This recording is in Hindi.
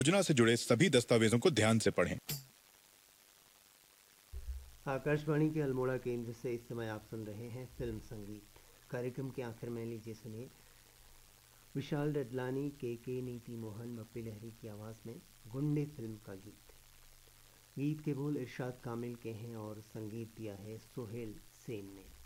योजना से जुड़े सभी दस्तावेजों को ध्यान से पढ़ें। आकाशवाणी के अल्मोड़ा केंद्र से इस समय आप सुन रहे हैं फिल्म संगीत। कार्यक्रम के आखिर में लीजिए सुनिए विशाल डडलानी, के नीति मोहन, बप्पी लहरी की आवाज़ में गुंडे फिल्म का गीत। गीत के बोल इरशाद कामिल के हैं और संगीत दिया है सोहेल सेन ने।